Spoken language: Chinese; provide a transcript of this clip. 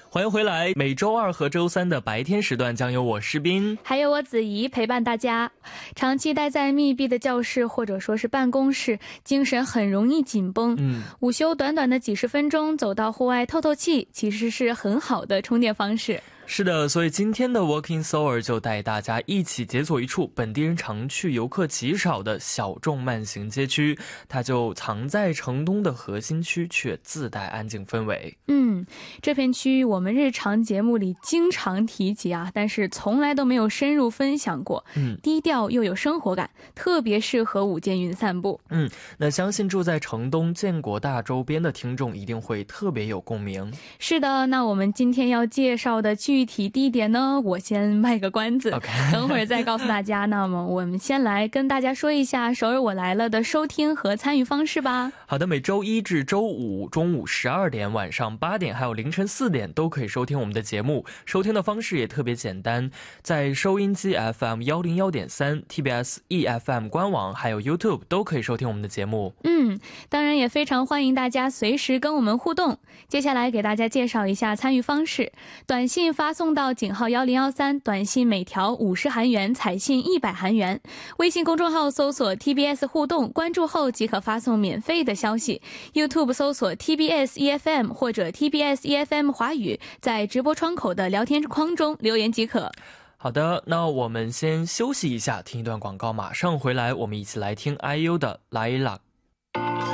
欢迎回来，每周二和周三的白天时段将由我诗斌还有我子怡陪伴大家。长期待在密闭的教室或者说是办公室，精神很容易紧绷。午休短短的几十分钟，走到户外透透气，其实是很好的充电方式。 是的，所以今天的 Walking Soul 就带大家一起解锁一处本地人常去、游客极少的小众慢行街区，它就藏在城东的核心区，却自带安静氛围。 这片区域我们日常节目里经常提及啊，但是从来都没有深入分享过。低调又有生活感，特别适合午间云散步。 那相信住在城东建国大周边的听众一定会特别有共鸣。 是的，那我们今天要介绍的具体地点呢，我先卖个关子，等会儿再告诉大家。那么我们先来跟大家说一下首尔我来了的收听和参与方式吧。 好的，每周一至周五中午12点、晚上8点还有凌晨4点都可以收听我们的节目。收听的方式也特别简单，在收音机 FM 101.3、TBS EFM 官网还有 YouTube 都可以收听我们的节目。 当然也非常欢迎大家随时跟我们互动。接下来给大家介绍一下参与方式。短信发送到井号1013，短信每条50韩元，彩信100韩元。微信公众号搜索 TBS 互动，关注后即可发送免费的消息。YouTube 搜索 TBS EFM 或者 TBS EFM 华语，在直播窗口的聊天框中留言即可。 好的，那我们先休息一下，听一段广告，马上回来，我们一起来听 IU 的来啦。